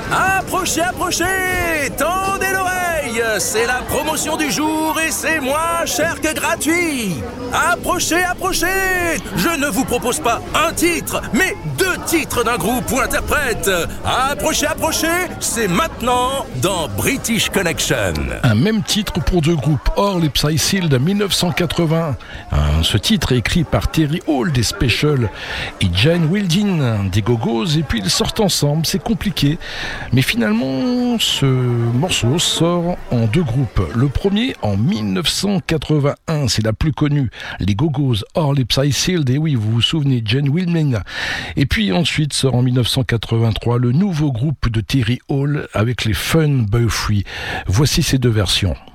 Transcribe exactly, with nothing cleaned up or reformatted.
Approchez, approchez, tendez l'oreille, c'est la promotion du jour et c'est moins cher que gratuit. Approchez, approchez, je ne vous propose pas un titre, mais deux titres d'un groupe ou interprète. Approchez, approchez, c'est maintenant dans British Connection. Un même titre pour deux groupes, Or les Psy Sealed en dix-neuf cent quatre-vingts. Ce titre est écrit par Terry Hall des Special et Jane Wilding des Go-Go's, et puis ils sortent ensemble, c'est compliqué. Mais finalement, ce morceau sort en deux groupes. Le premier en dix-neuf cent quatre-vingt-un, c'est la plus connue, les Go-Go's, Or les Psy Sealed, et oui, vous vous souvenez, Jane Wilding. Et puis ensuite sort en dix-neuf cent quatre-vingt-trois le nouveau groupe de Terry Hall avec les Fun Boy Free. Voici ces deux versions.